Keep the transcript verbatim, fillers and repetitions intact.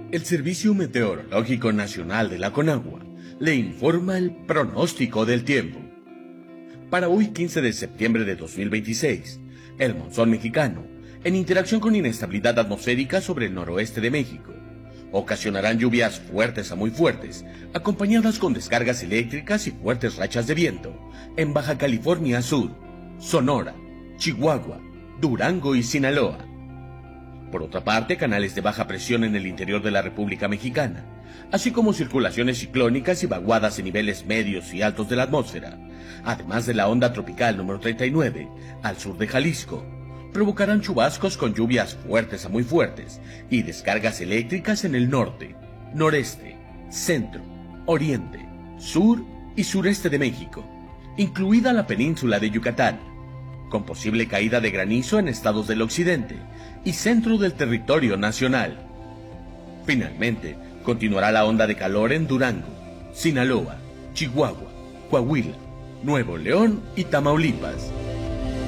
El Servicio Meteorológico Nacional de la Conagua le informa el pronóstico del tiempo. Para hoy, quince de septiembre de dos mil veintiséis, el monzón mexicano, en interacción con inestabilidad atmosférica sobre el noroeste de México, ocasionarán lluvias fuertes a muy fuertes, acompañadas con descargas eléctricas y fuertes rachas de viento en Baja California Sur, Sonora, Chihuahua, Durango y Sinaloa. Por otra parte, canales de baja presión en el interior de la República Mexicana, así como circulaciones ciclónicas y vaguadas en niveles medios y altos de la atmósfera, además de la onda tropical número treinta y nueve, al sur de Jalisco, provocarán chubascos con lluvias fuertes a muy fuertes y descargas eléctricas en el norte, noreste, centro, oriente, sur y sureste de México, incluida la península de Yucatán, con posible caída de granizo en estados del occidente y centro del territorio nacional. Finalmente, continuará la onda de calor en Durango, Sinaloa, Chihuahua, Coahuila, Nuevo León y Tamaulipas.